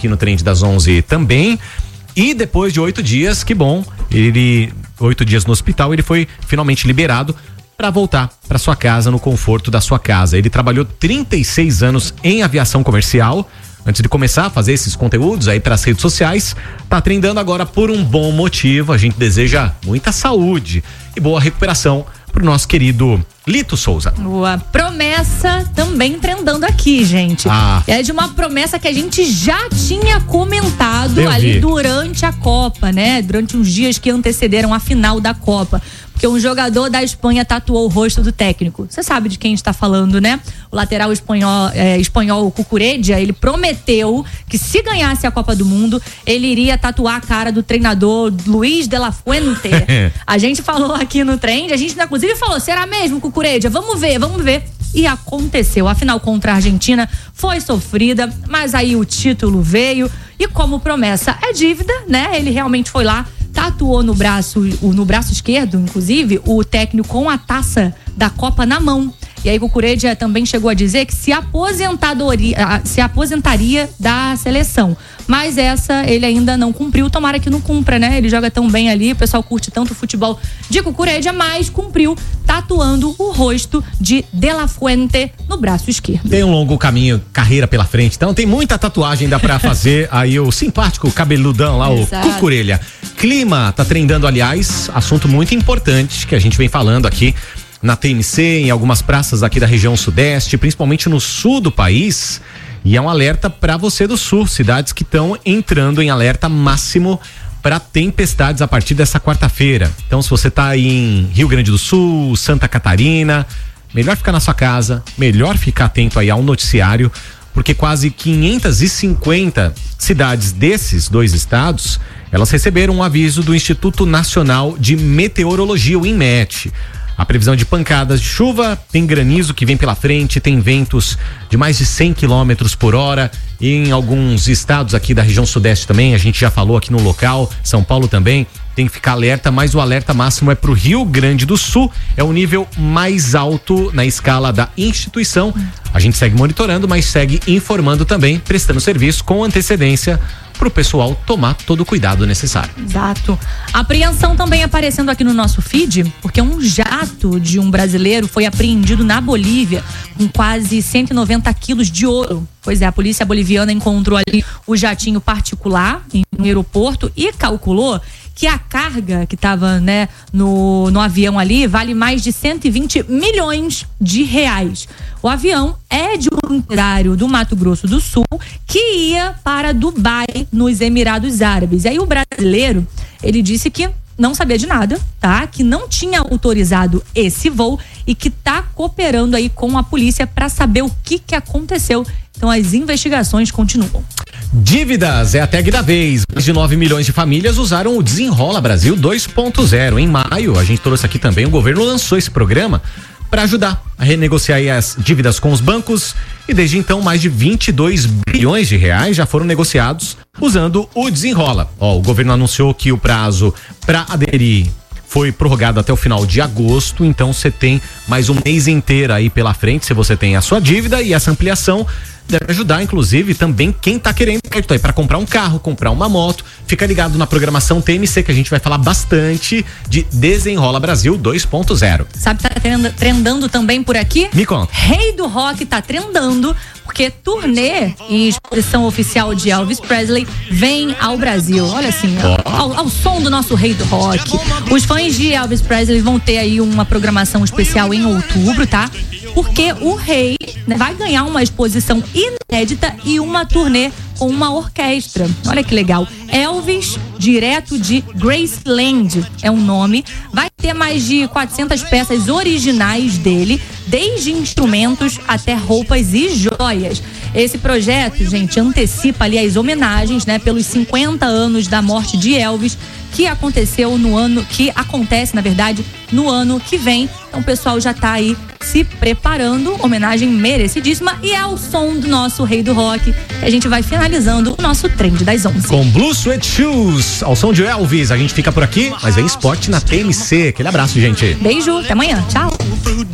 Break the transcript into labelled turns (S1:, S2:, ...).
S1: aqui no Trend das 11 também. E depois de 8 dias, que bom, 8 dias no hospital, ele foi finalmente liberado para voltar para sua casa, no conforto da sua casa. Ele trabalhou 36 anos em aviação comercial. Antes de começar a fazer esses conteúdos aí para as redes sociais, tá trendando agora por um bom motivo. A gente deseja muita saúde e boa recuperação pro nosso querido Lito Souza.
S2: Boa. Promessa também trendando aqui, gente. É de uma promessa que a gente já tinha comentado ali durante a Copa, né? Durante os dias que antecederam a final da Copa. Porque um jogador da Espanha tatuou o rosto do técnico. Você sabe de quem está falando, né? O lateral espanhol Cucurella, ele prometeu que se ganhasse a Copa do Mundo, ele iria tatuar a cara do treinador Luis de la Fuente. A gente falou aqui no Trend, a gente inclusive falou, será mesmo, Cucurella? Vamos ver. E aconteceu. A final contra a Argentina foi sofrida, mas aí o título veio e como promessa é dívida, né? Ele realmente foi lá, tatuou no braço esquerdo, inclusive, o técnico com a taça da Copa na mão. E aí Cucurella também chegou a dizer que se aposentaria da seleção. Mas essa ele ainda não cumpriu, tomara que não cumpra, né? Ele joga tão bem ali, o pessoal curte tanto o futebol de Cucurella, mas cumpriu tatuando o rosto de la Fuente no braço esquerdo.
S1: Tem um longo caminho, carreira pela frente, então tem muita tatuagem ainda pra fazer. Aí o simpático cabeludão lá, o Cucurella. Clima tá trendando, aliás, assunto muito importante que a gente vem falando aqui na TMC, em algumas praças aqui da região sudeste, principalmente no sul do país. E é um alerta para você do sul, cidades que estão entrando em alerta máximo para tempestades a partir dessa quarta-feira. Então, se você tá aí em Rio Grande do Sul, Santa Catarina, melhor ficar na sua casa, melhor ficar atento aí ao noticiário, porque quase 550 cidades desses dois estados, elas receberam um aviso do Instituto Nacional de Meteorologia, o INMET. A previsão de pancadas de chuva, tem granizo que vem pela frente, tem ventos de mais de 100 km por hora. E em alguns estados aqui da região sudeste também, a gente já falou aqui no local, São Paulo também, tem que ficar alerta, mas o alerta máximo é pro Rio Grande do Sul, é o nível mais alto na escala da instituição. A gente segue monitorando, mas segue informando também, prestando serviço com antecedência pro pessoal tomar todo o cuidado necessário.
S2: Exato. Apreensão também aparecendo aqui no nosso feed, porque um jato de um brasileiro foi apreendido na Bolívia com quase 190 quilos de ouro. Pois é, a polícia boliviana encontrou ali o jatinho particular em um aeroporto e calculou que a carga que estava, né, no avião ali vale mais de 120 milhões de reais. O avião é de um empresário do Mato Grosso do Sul que ia para Dubai, nos Emirados Árabes. E aí o brasileiro, ele disse que não sabia de nada, tá? Que não tinha autorizado esse voo e que tá cooperando aí com a polícia para saber o que aconteceu. Então as investigações continuam.
S1: Dívidas é a tag da vez. Mais de 9 milhões de famílias usaram o Desenrola Brasil 2.0. Em maio, a gente trouxe aqui também, o governo lançou esse programa para ajudar a renegociar aí as dívidas com os bancos. E desde então, mais de 22 bilhões de reais já foram negociados usando o Desenrola. O governo anunciou que o prazo para aderir foi prorrogado até o final de agosto, então você tem mais um mês inteiro aí pela frente, se você tem a sua dívida, e essa ampliação deve ajudar, inclusive, também quem tá querendo crédito aí para comprar um carro, comprar uma moto. Fica ligado na programação TMC, que a gente vai falar bastante de Desenrola Brasil 2.0.
S2: Sabe, tá trendando também por aqui?
S1: Me conta.
S2: Rei do Rock tá trendando, porque turnê e exposição oficial de Elvis Presley vem ao Brasil. Olha assim, ao som do nosso Rei do Rock. Os fãs de Elvis Presley vão ter aí uma programação especial em outubro, tá? Porque o rei, né, vai ganhar uma exposição inédita e uma turnê com uma orquestra. Olha que legal. Elvis, direto de Graceland é o nome. Vai ter mais de 400 peças originais dele, desde instrumentos até roupas e joias. Esse projeto, gente, antecipa ali as homenagens, né, pelos 50 anos da morte de Elvis, que aconteceu acontece, na verdade, no ano que vem. Então o pessoal já tá aí se preparando, homenagem merecidíssima, e é o som do nosso Rei do Rock que a gente vai finalizando o nosso Trend das 11.
S1: Com Blue Sweat Shoes, ao som de Elvis, a gente fica por aqui, mas vem esporte na TMC. Aquele abraço, gente.
S2: Beijo, até amanhã, tchau.